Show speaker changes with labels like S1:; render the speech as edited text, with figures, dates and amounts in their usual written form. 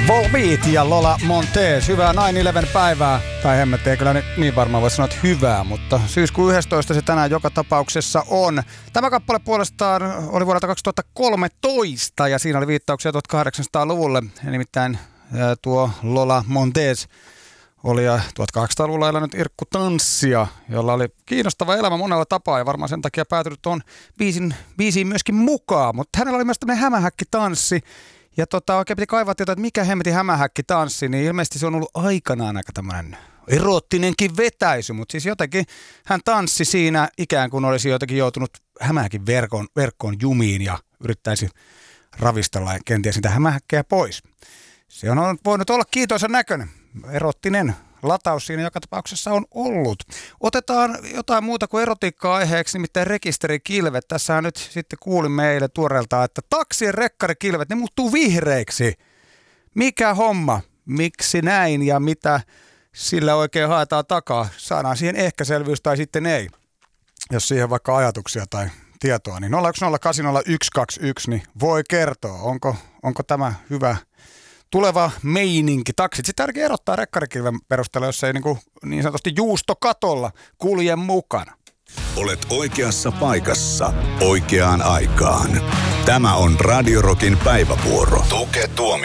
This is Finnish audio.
S1: Volbeat ja Lola Montez. Hyvää 9/11 päivää. Tai hemmetti, ei kyllä niin varmaan voi sanoa, että hyvää, mutta syyskuun 11 se tänään joka tapauksessa on. Tämä kappale puolestaan oli vuodelta 2013 ja siinä oli viittauksia 1800-luvulle. Nimittäin tuo Lola Montez oli 1800-luvulla elänyt Irkku Tanssia, jolla oli kiinnostava elämä monella tapaa ja varmaan sen takia päätynyt tuon biisiin myöskin mukaan. Mutta hänellä oli myös tämmöinen hämähäkkitanssi. Ja oikein piti kaivaa tietoa, että mikä hemmetin hämähäkkitanssi, niin ilmeisesti se on ollut aikanaan aika tämmöinen eroottinenkin vetäisy, mutta siis jotenkin hän tanssi siinä ikään kuin olisi jotenkin joutunut hämähäkin verkkoon jumiin ja yrittäisi ravistella ja kenties sitä hämähäkkeä pois. Se on voinut olla kiitoisen näköinen, erottinen lataus siinä joka tapauksessa on ollut. Otetaan jotain muuta kuin erotiikkaa aiheeksi, nimittäin rekisterikilvet. Tässähän nyt sitten kuulimme eilen tuoreeltaan, että taksien rekkarikilvet, ne muuttuu vihreiksi. Mikä homma? Miksi näin ja mitä sillä oikein haetaan takaa? Saadaan siihen ehkä selvyys tai sitten ei. Jos siihen vaikka ajatuksia tai tietoa, niin 010800121, niin voi kertoa, onko tämä hyvä tuleva meininki. Taksit sitten tärkeää erottaa rekkarikilven perusteella, jos ei niin sanotusti juustokatolla kulje mukana.
S2: Olet oikeassa paikassa oikeaan aikaan. Tämä on Radio Rockin päivävuoro. Tuke Tuomioja.